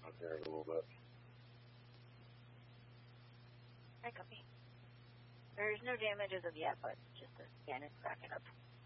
up there a little bit. Hi, Copy. There's no damage as of yet, but just the scan is cracking up.